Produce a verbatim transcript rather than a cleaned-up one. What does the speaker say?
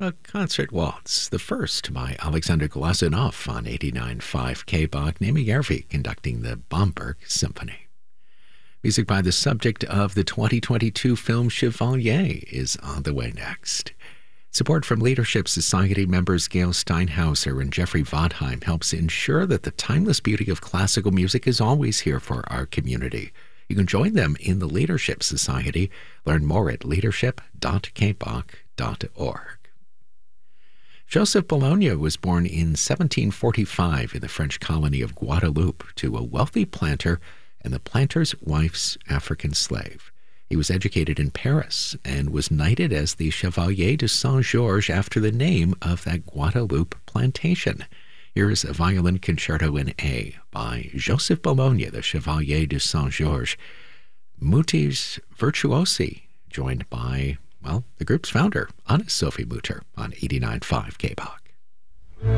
A concert waltz, the first by Alexander Glazunov on eighty-nine point five K B O C, Naimi Järvi conducting the Bamberg Symphony. Music by the subject of the twenty twenty-two film Chevalier is on the way next. Support from Leadership Society members Gail Steinhauser and Jeffrey Vodheim helps ensure that the timeless beauty of classical music is always here for our community. You can join them in the Leadership Society. Learn more at leadership dot k b o c dot org. Joseph Bologna was born in seventeen forty-five in the French colony of Guadeloupe to a wealthy planter and the planter's wife's African slave. He was educated in Paris and was knighted as the Chevalier de Saint-Georges after the name of that Guadeloupe plantation. Here is a violin concerto in A by Joseph Bologna, the Chevalier de Saint-Georges. Mutis Virtuosi, joined by, well, the group's founder, Anna Sophie Mutter, on eighty-nine point five K B O C.